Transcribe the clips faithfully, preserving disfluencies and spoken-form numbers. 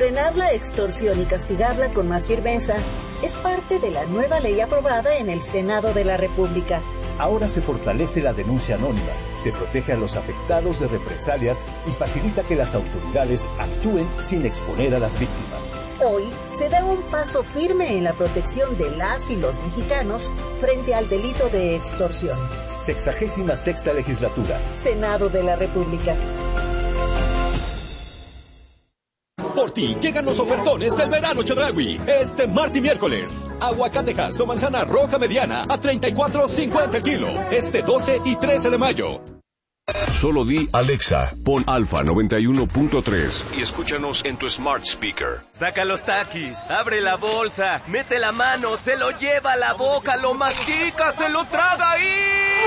Frenar la extorsión y castigarla con más firmeza es parte de la nueva ley aprobada en el Senado de la República. Ahora se fortalece la denuncia anónima, se protege a los afectados de represalias y facilita que las autoridades actúen sin exponer a las víctimas. Hoy se da un paso firme en la protección de las y los mexicanos frente al delito de extorsión. Sexagésima sexta legislatura. Senado de la República. Por ti llegan los ofertones del verano Chedraui. Este martes y miércoles. Aguacatejas o manzana roja mediana a treinta y cuatro cincuenta el kilo. Este doce y trece de mayo. Solo di Alexa, pon Alfa noventa y uno punto tres y escúchanos en tu smart speaker. Saca los taquis, abre la bolsa, mete la mano, se lo lleva a la boca, lo mastica, se lo traga y...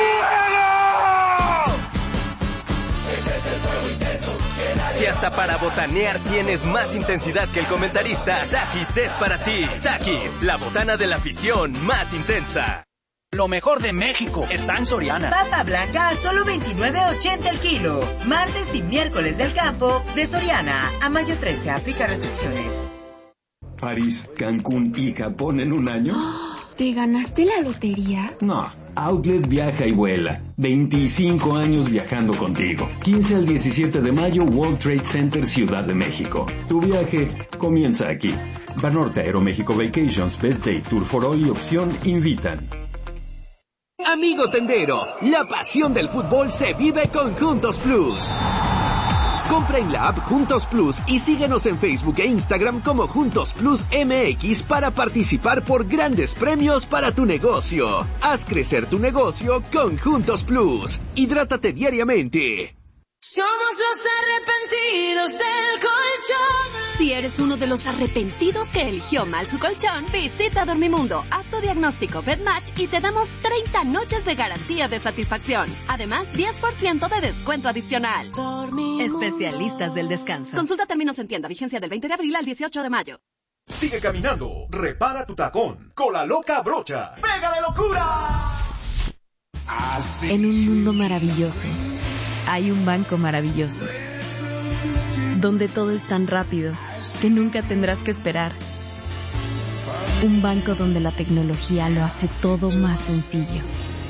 Si hasta para botanear tienes más intensidad que el comentarista, Takis es para ti. Takis, la botana de la afición más intensa. Lo mejor de México está en Soriana. Papa blanca a solo veintinueve ochenta el kilo. Martes y miércoles del campo de Soriana. A mayo trece, aplica restricciones. París, Cancún y Japón en un año. ¿Te ganaste la lotería? No, Outlet viaja y vuela. veinticinco años viajando contigo. quince al diecisiete de mayo, World Trade Center, Ciudad de México. Tu viaje comienza aquí. Banorte Aeroméxico Vacations, Best Day, Tour for All y Opción invitan. Amigo tendero, la pasión del fútbol se vive con Juntos Plus. Compra en la app Juntos Plus y síguenos en Facebook e Instagram como Juntos Plus M X para participar por grandes premios para tu negocio. Haz crecer tu negocio con Juntos Plus. Hidrátate diariamente. Somos los arrepentidos del colchón. Si eres uno de los arrepentidos que eligió mal su colchón, visita Dormimundo, haz tu diagnóstico BedMatch y te damos treinta noches de garantía de satisfacción. Además, diez por ciento de descuento adicional. Dormimundo. Especialistas del descanso. Consulta términos en tienda. Vigencia del veinte de abril al dieciocho de mayo. Sigue caminando. Repara tu tacón con la loca brocha. ¡Pega de locura! Así. En un mundo maravilloso hay un banco maravilloso, donde todo es tan rápido que nunca tendrás que esperar. Un banco donde la tecnología lo hace todo más sencillo.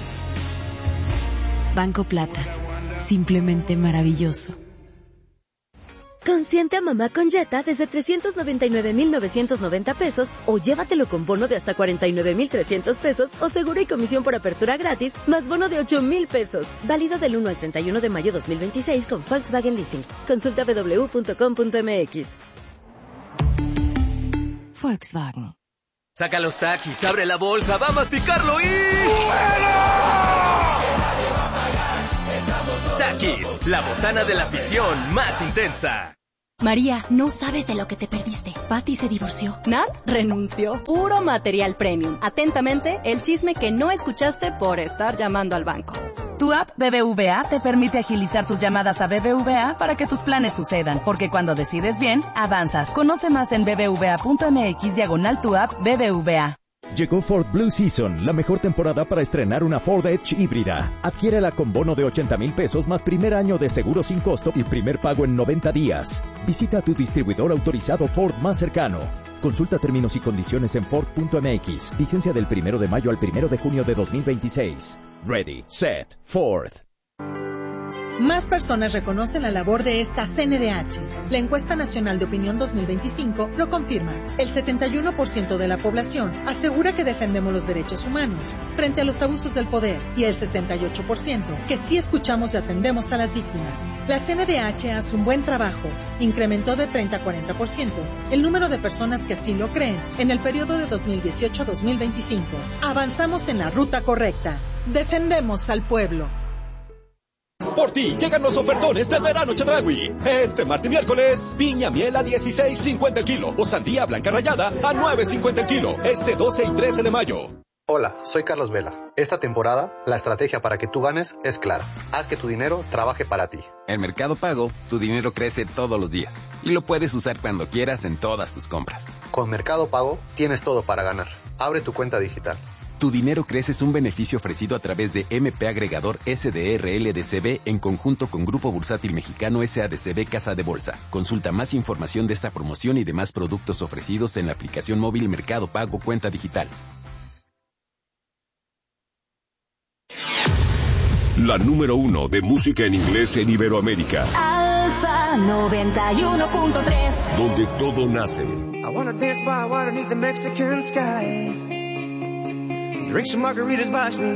Banco Plata, simplemente maravilloso. Consiente a mamá con Jetta desde trescientos noventa y nueve mil novecientos noventa pesos o llévatelo con bono de hasta cuarenta y nueve mil trescientos pesos o seguro y comisión por apertura gratis más bono de ocho mil pesos. Válido del uno al treinta y uno de mayo dos mil veintiséis con Volkswagen Leasing. Consulta w w w punto com punto m x. Volkswagen. Saca los taquis, abre la bolsa, va a masticarlo y... Takis, la botana de la afición más intensa. María, no sabes de lo que te perdiste. Patty se divorció. Nat renunció. Puro material premium. Atentamente, el chisme que no escuchaste por estar llamando al banco. Tu app B B V A te permite agilizar tus llamadas a B B V A para que tus planes sucedan, porque cuando decides bien, avanzas. Conoce más en bbva.mx diagonal tu app B B V A. Llegó Ford Blue Season, la mejor temporada para estrenar una Ford Edge híbrida. Adquiérela con bono de ochenta mil pesos más primer año de seguro sin costo y primer pago en noventa días. Visita a tu distribuidor autorizado Ford más cercano. Consulta términos y condiciones en Ford punto m x. Vigencia del primero de mayo al primero de junio de dos mil veintiséis. Ready, set, Ford. Más personas reconocen la labor de esta C N D H. La Encuesta Nacional de Opinión dos mil veinticinco lo confirma. El setenta y uno por ciento de la población asegura que defendemos los derechos humanos frente a los abusos del poder y el sesenta y ocho por ciento que sí escuchamos y atendemos a las víctimas. La C N D H hace un buen trabajo. Incrementó de treinta a cuarenta por ciento el número de personas que así lo creen en el periodo de dos mil dieciocho a dos mil veinticinco. Avanzamos en la ruta correcta. Defendemos al pueblo. Por ti llegan los ofertones del verano Chedraui. Este martes y miércoles, piña miel a dieciséis cincuenta el kilo o sandía blanca rallada a nueve cincuenta el kilo. Este doce y trece de mayo. Hola, soy Carlos Vela. Esta temporada, la estrategia para que tú ganes es clara. Haz que tu dinero trabaje para ti. En Mercado Pago, tu dinero crece todos los días y lo puedes usar cuando quieras en todas tus compras. Con Mercado Pago, tienes todo para ganar. Abre tu cuenta digital. Tu dinero crece es un beneficio ofrecido a través de M P Agregador S D R L D C B en conjunto con Grupo Bursátil Mexicano S A D C B Casa de Bolsa. Consulta más información de esta promoción y demás productos ofrecidos en la aplicación móvil Mercado Pago Cuenta Digital. La número uno de música en inglés en Iberoamérica. Alfa noventa y uno punto tres. Donde todo nace. I wanna dance by water beneath the Mexican sky. Drink some margaritas by some